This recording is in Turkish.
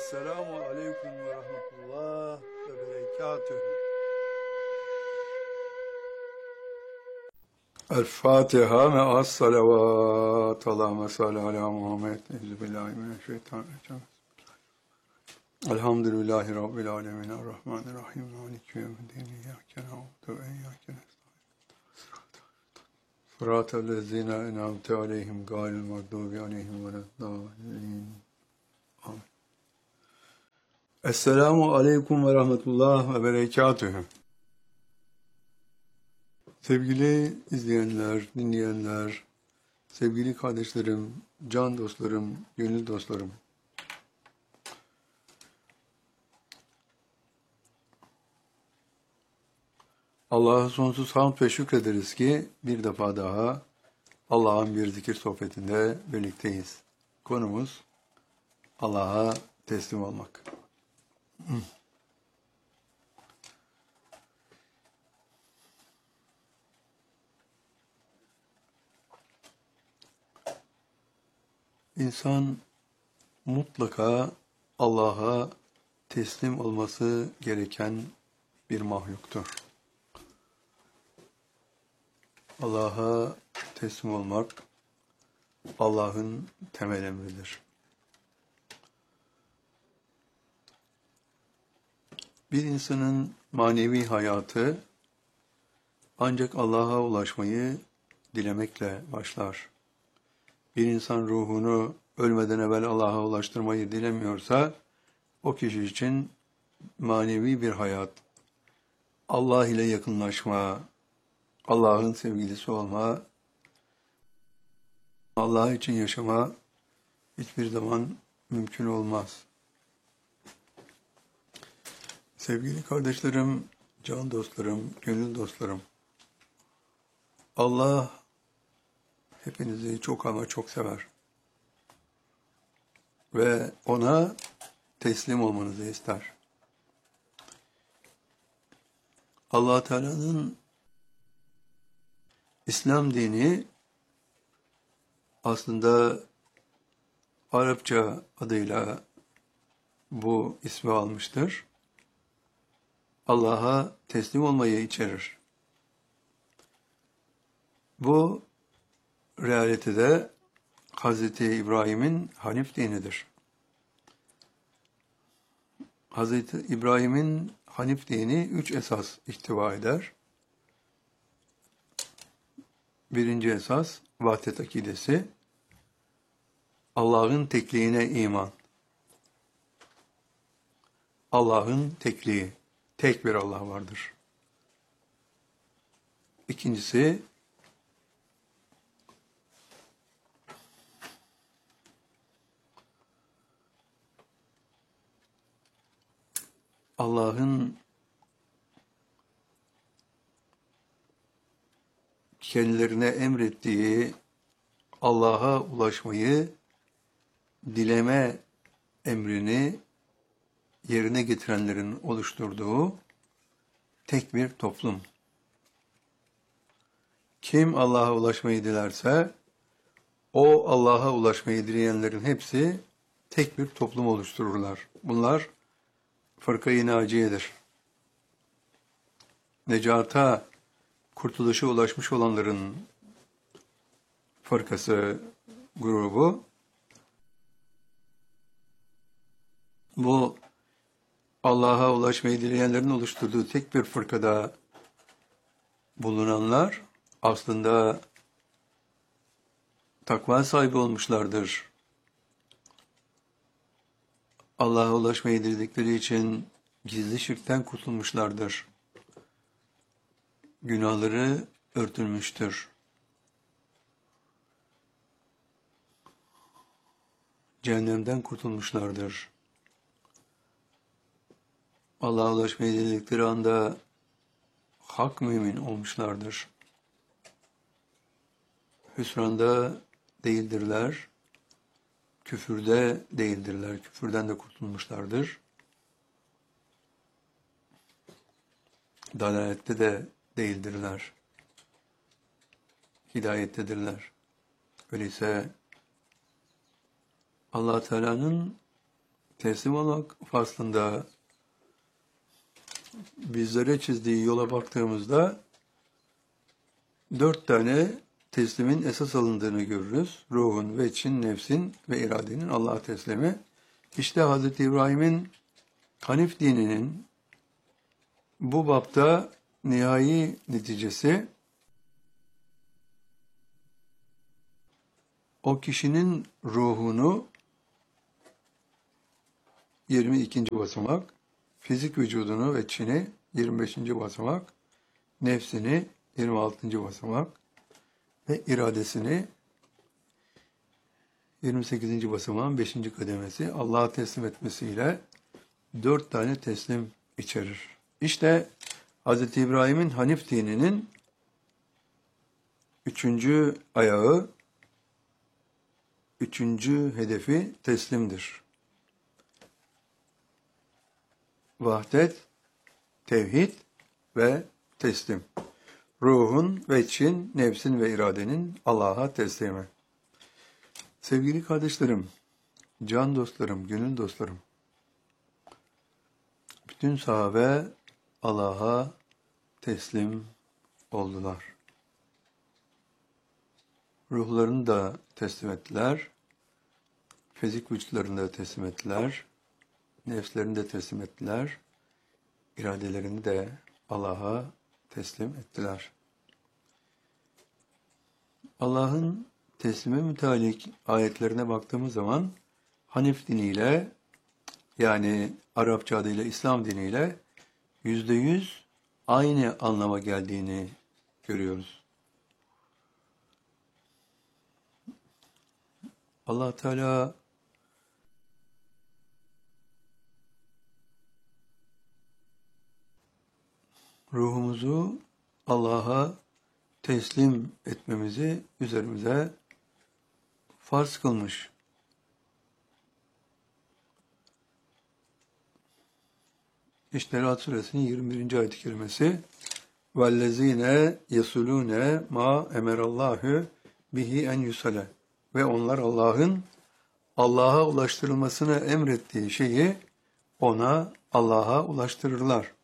Esselamu Aleyküm ve Rahmetullah ve Berekatühü. El-Fatiha ve as-salavat. Allahümme salli ala Muhammed. Euzubillahimineşşeytanirracim. Elhamdülillahi Rabbil alemin. Errahmanirrahim. Maliki yevmiddin. İyyâke na'budu ve iyyâke nestaîn. Sıratellezîne en'amte aleyhim gâyril mağdûbi aleyhim veleddâllîn. Amin. Esselamu Aleyküm ve Rahmetullah ve Berekatühü. Sevgili izleyenler, dinleyenler, sevgili kardeşlerim, can dostlarım, gönül dostlarım. Allah'a sonsuz hamd ve şükrederiz ki bir defa daha Allah'ın bir zikir sohbetinde birlikteyiz. Konumuz Allah'a teslim olmak. İnsan mutlaka Allah'a teslim olması gereken bir mahluktur. Allah'a teslim olmak Allah'ın temel emridir. Bir insanın manevi hayatı ancak Allah'a ulaşmayı dilemekle başlar. Bir insan ruhunu ölmeden evvel Allah'a ulaştırmayı dilemiyorsa, o kişi için manevi bir hayat, Allah ile yakınlaşma, Allah'ın sevgilisi olma, Allah için yaşama hiçbir zaman mümkün olmaz. Sevgili kardeşlerim, can dostlarım, gönül dostlarım, Allah hepinizi çok ama çok sever. Ve ona teslim olmanızı ister. Allah Teala'nın İslam dini aslında Arapça adıyla bu ismi almıştır. Allah'a teslim olmayı içerir. Bu realitede Hz. İbrahim'in Hanif dinidir. Hz. İbrahim'in Hanif dini 3 esas ihtiva eder. Birinci esas vahdet akidesi, Allah'ın tekliğine iman. Allah'ın tekliği, tek bir Allah vardır. İkincisi, Allah'ın kendilerine emrettiği Allah'a ulaşmayı dileme emrini yerine getirenlerin oluşturduğu tek bir toplum. Kim Allah'a ulaşmayı dilerse, o Allah'a ulaşmayı dileyenlerin hepsi tek bir toplum oluştururlar. Bunlar Fırka-i Naciye'dir. Necata, kurtuluşa ulaşmış olanların fırkası, grubu. Bu Allah'a ulaşmayı dileyenlerin oluşturduğu tek bir fırkada bulunanlar aslında takva sahibi olmuşlardır. Allah'a ulaşmayı diledikleri için gizli şirkten kurtulmuşlardır. Günahları örtülmüştür. Cehennemden kurtulmuşlardır. Allah'a ulaşmayı diledikleri anda hak mümin olmuşlardır. Hüsranda değildirler, küfürde değildirler, küfürden de kurtulmuşlardır. Dalalette de değildirler, hidayettedirler. Öyleyse Allah Teala'nın teslim olmak faslında bizlere çizdiği yola baktığımızda 4 tane teslimin esas alındığını görürüz. Ruhun, veçin, nefsin ve iradenin Allah'a teslimi. İşte Hz. İbrahim'in Hanif dininin bu bapta nihai neticesi o kişinin ruhunu 22. basamak, fizik vücudunu ve çini 25. basamak, nefsini 26. basamak ve iradesini 28. basamağın 5. kademesi Allah'a teslim etmesiyle 4 tane teslim içerir. İşte Hz. İbrahim'in Hanif dininin 3. ayağı, 3. hedefi teslimdir. Vahdet, tevhid ve teslim. Ruhun, veçin, nefsin ve iradenin Allah'a teslimi. Sevgili kardeşlerim, can dostlarım, gönül dostlarım, bütün sahabe Allah'a teslim oldular. Ruhlarını da teslim ettiler, fizik vücutlarını da teslim ettiler, nefslerini de teslim ettiler, iradelerini de Allah'a teslim ettiler. Allah'ın teslime mütalik ayetlerine baktığımız zaman Hanif diniyle, yani Arapça adıyla İslam diniyle %100 aynı anlama geldiğini görüyoruz. Allah Teala ruhumuzu Allah'a teslim etmemizi üzerimize farz kılmış. İşte Ra'd suresinin 21. ayet-i kerimesi وَالَّذ۪ينَ يَسُلُونَ مَا اَمَرَ اللّٰهُ بِهِ اَنْ يُسَلَ ve onlar Allah'a ulaştırılmasını emrettiği şeyi Allah'a ulaştırırlar.